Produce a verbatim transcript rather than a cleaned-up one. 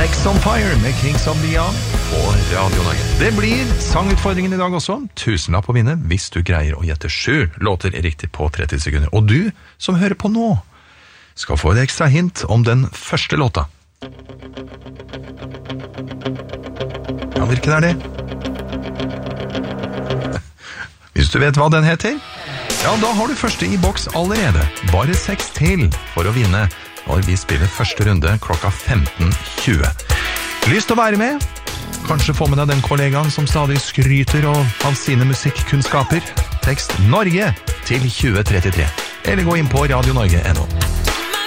Sex on Fire med Kings of Leon på Radio Norge. Det blir sangutfordringen i dag også. Tusenlapp å vinne hvis du greier å gjette sju låter riktig på tretti sekunder. Og du som hører på nå skal få et ekstra hint om den første låta. Ja, hvilken er det? Hvis du vet hva den heter, ja, da har du første i boks allerede. Bare seks til for å vinne når vi spiller første runde klokka femten tjue. Lyst til å være med? Kanskje få med deg den kollegaen som stadig skryter av sine musikkunnskaper. Tekst Norge til tjue trettitre. Eller gå inn på Radio Norge punktum no.